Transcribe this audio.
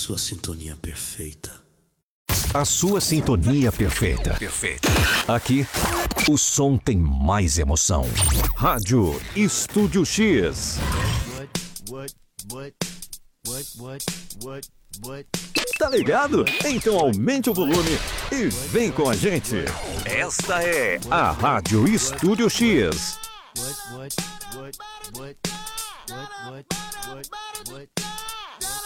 sua sintonia perfeita. A sua sintonia perfeita. Perfeita. Aqui, o som tem mais emoção. Rádio Estúdio X. Tá ligado? Então aumente o volume e vem com a gente. Esta é a Rádio Estúdio X.